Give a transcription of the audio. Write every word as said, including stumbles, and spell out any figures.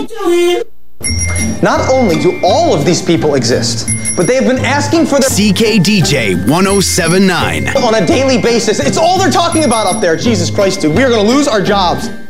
me to him. Not only do all of these people exist, but they have been asking for the C K D J one oh seven point nine on a daily basis. It's all they're talking about up there. Jesus Christ, dude. We are going to lose our jobs.